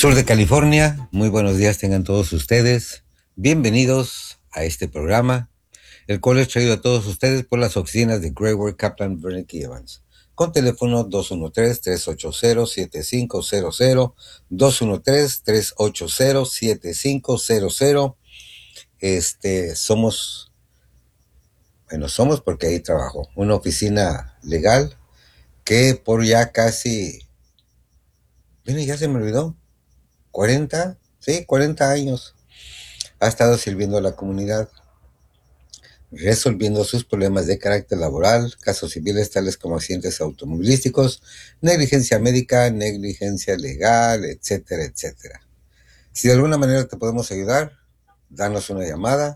Sur de California, muy buenos días tengan todos ustedes. Bienvenidos a este programa, el cual es traído a todos ustedes por las oficinas de Greyward Kaplan, Bernick y Evans, con teléfono 213-380-7500, 213-380-7500. Somos porque ahí trabajo, una oficina legal que por ya casi, ya se me olvidó, 40 años ha estado sirviendo a la comunidad, resolviendo sus problemas de carácter laboral, casos civiles tales como accidentes automovilísticos, negligencia médica, negligencia legal, etcétera, etcétera. Si de alguna manera te podemos ayudar, danos una llamada,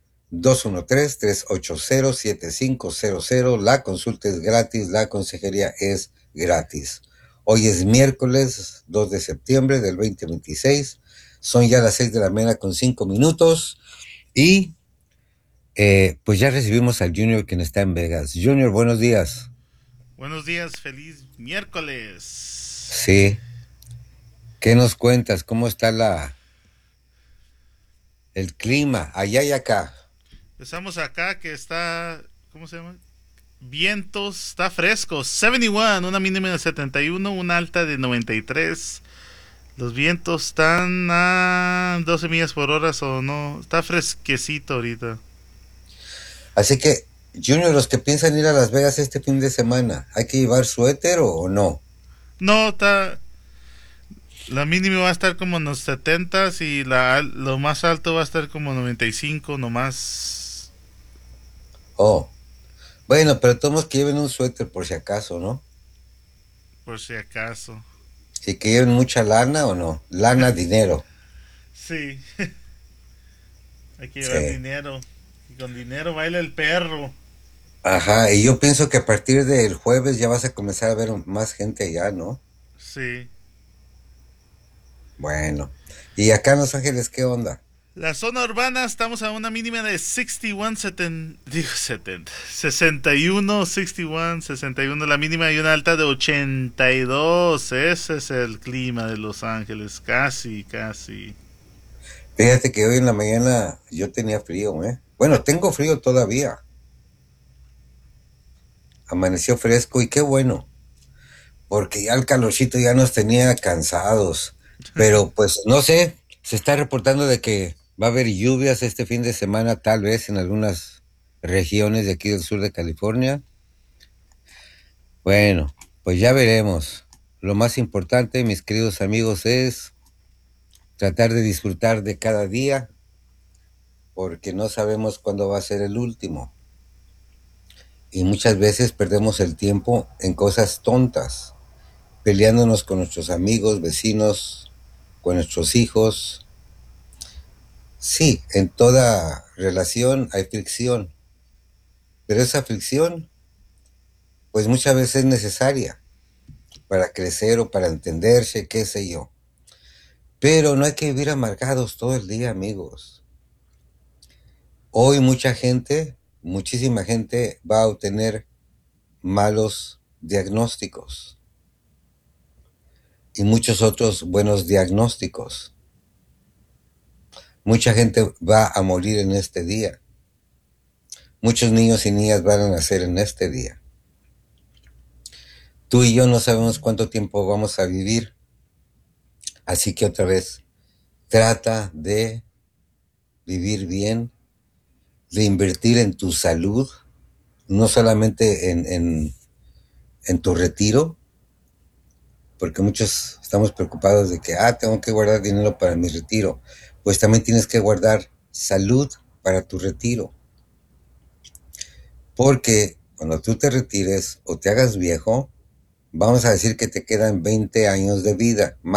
213-380-7500. La consulta es gratis, la consejería es gratis. Hoy es miércoles 2 de septiembre del 2026. Son ya las 6 de la mañana con 5 minutos. Y pues ya recibimos al Junior, quien está en Vegas. Junior, buenos días. Buenos días, feliz miércoles. Sí. ¿Qué nos cuentas? ¿Cómo está el clima allá y acá? Estamos acá que está, ¿cómo se llama? Vientos, está fresco, 71, una mínima de 71, una alta de 93. Los vientos están a 12 millas por hora o no, está fresquecito ahorita. Así que, Junior, los que piensan ir a Las Vegas este fin de semana, ¿hay que llevar suéter o no? No, la mínima va a estar como en los 70 y lo más alto va a estar como 95 nomás. Oh, bueno, pero todos que lleven un suéter por si acaso, ¿no? Por si acaso. Si que lleven mucha lana o no. Lana, dinero. Sí, hay que llevar Sí. dinero. Y con dinero baila el perro. Ajá, y yo pienso que a partir del jueves ya vas a comenzar a ver más gente allá, ¿no? Sí. Bueno. ¿Y acá en Los Ángeles qué onda? La zona urbana estamos a una mínima de 61, 70, digo 70, 61, 61, 61 la mínima y una alta de 82. Ese es el clima de Los Ángeles, casi, casi. Fíjate que hoy en la mañana yo tenía frío, ¿eh? Bueno, tengo frío todavía. Amaneció fresco y qué bueno, porque ya el calorcito ya nos tenía cansados. Pero pues no sé, se está reportando de que va a haber lluvias este fin de semana, tal vez en algunas regiones de aquí del sur de California. Bueno, pues ya veremos. Lo más importante, mis queridos amigos, es tratar de disfrutar de cada día, porque no sabemos cuándo va a ser el último. Y muchas veces perdemos el tiempo en cosas tontas, peleándonos con nuestros amigos, vecinos, con nuestros hijos. Sí, en toda relación hay fricción, pero esa fricción, pues muchas veces es necesaria para crecer o para entenderse, qué sé yo. Pero no hay que vivir amargados todo el día, amigos. Hoy mucha gente, muchísima gente va a obtener malos diagnósticos y muchos otros buenos diagnósticos. Mucha gente va a morir en este día. Muchos niños y niñas van a nacer en este día. Tú y yo no sabemos cuánto tiempo vamos a vivir. Así que otra vez, trata de vivir bien, de invertir en tu salud, no solamente en tu retiro, porque muchos estamos preocupados de que, tengo que guardar dinero para mi retiro. Pues también tienes que guardar salud para tu retiro. Porque cuando tú te retires o te hagas viejo, vamos a decir que te quedan 20 años de vida,